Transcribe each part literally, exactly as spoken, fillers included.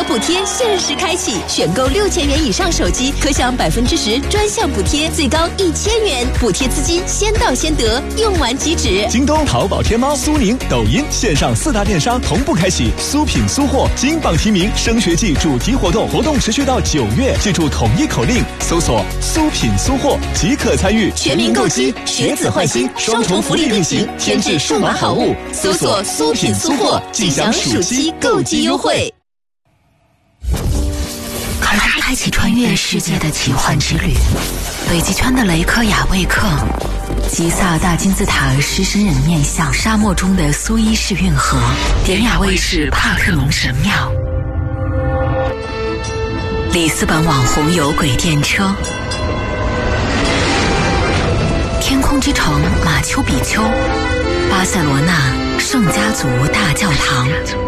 额补贴限时开启，选购六千元以上手机可享百分之十专项补贴，最高一千元，补贴资金先到先得，用完即止。 京东、淘宝、天猫、苏宁、抖音线上四大电商同步开启苏品苏货金榜题名升学季主题活动，活动持续到九月，记住统一口令，搜索苏品苏货即可参与。 全民购机，学子换新，双重福利并行，添置数码好物，搜索苏品苏货即享暑期购机优惠。 卡拉开启穿越世界的奇幻之旅，北极圈的雷克雅未克，吉萨大金字塔狮身人面像，沙漠中的苏伊士运河，典雅卫视帕特农神庙，里斯本网红有轨电车，天空之城马丘比丘，巴塞罗那圣家族大教堂。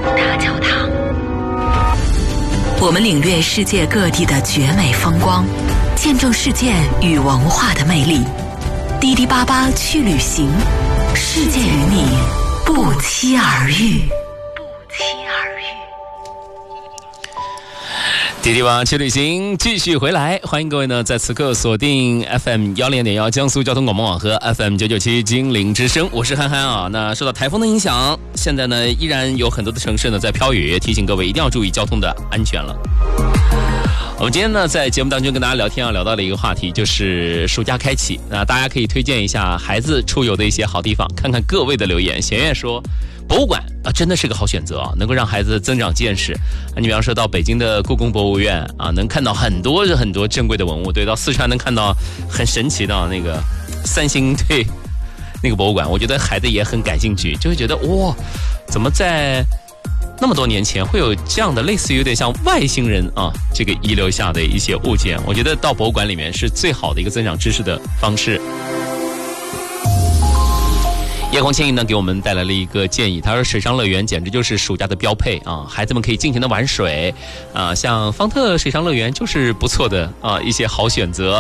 我们领略世界各地的绝美风光，见证世界与文化的魅力。滴滴八八去旅行，世界与你不期而遇。 滴滴八去旅行继续回来，欢迎各位呢在此刻锁定 F M 幺零点幺江苏交通广播网和 F M 九九七金陵之声，我是憨憨啊。那受到台风的影响，现在呢依然有很多的城市呢在飘雨，提醒各位一定要注意交通的安全了。我们今天呢在节目当中跟大家聊天啊，聊到了一个话题，就是暑假开启，那大家可以推荐一下孩子出游的一些好地方，看看各位的留言。弦月说博物馆啊，真的是个好选择啊，能够让孩子增长见识。啊、你比方说到北京的故宫博物院啊，能看到很多很多珍贵的文物；对，到四川能看到很神奇的那个三星对那个博物馆，我觉得孩子也很感兴趣，就会觉得哇，怎么在那么多年前会有这样的类似于有点像外星人啊这个遗留下的一些物件。我觉得到博物馆里面是最好的一个增长知识的方式。夜空轻盈呢给我们带来了一个建议，他说水上乐园简直就是暑假的标配啊，孩子们可以尽情的玩水啊，像方特水上乐园就是不错的啊一些好选择。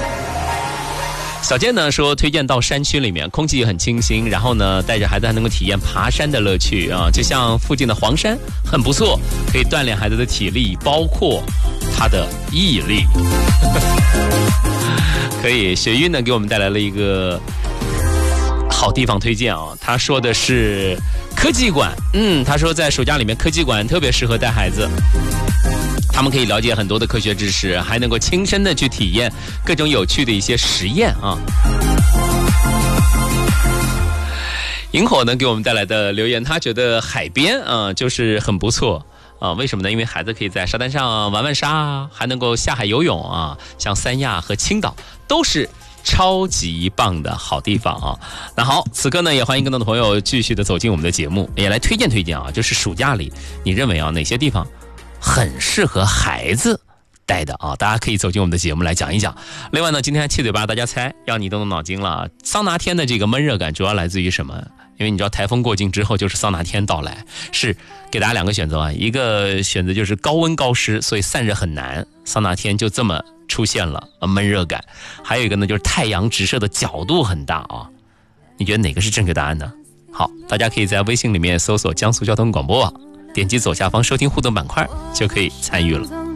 小健呢说推荐到山区里面，空气也很清新，然后呢带着孩子还能够体验爬山的乐趣啊，就像附近的黄山很不错，可以锻炼孩子的体力，包括他的毅力。可以，雪玉呢给我们带来了一个好地方推荐啊，他说的是科技馆，嗯，他说在暑假里面科技馆特别适合带孩子，他们可以了解很多的科学知识，还能够亲身的去体验各种有趣的一些实验啊。萤火呢给我们带来的留言，他觉得海边啊就是很不错啊，为什么呢？因为孩子可以在沙滩上玩玩沙啊，还能够下海游泳啊，像三亚和青岛都是超级棒的好地方啊！那好，此刻呢也欢迎更多的朋友继续的走进我们的节目，也来推荐推荐啊，就是暑假里你认为啊哪些地方很适合孩子待的啊？大家可以走进我们的节目来讲一讲。另外呢，今天七嘴八大家猜，要你动动脑筋了。桑拿天的这个闷热感主要来自于什么？因为你知道台风过境之后就是桑拿天到来，是给大家两个选择啊，一个选择就是高温高湿，所以散热很难，桑拿天就这么出现了闷热感。还有一个呢就是太阳直射的角度很大啊，你觉得哪个是正确答案呢？好，大家可以在微信里面搜索江苏交通广播网，点击左下方收听互动板块就可以参与了。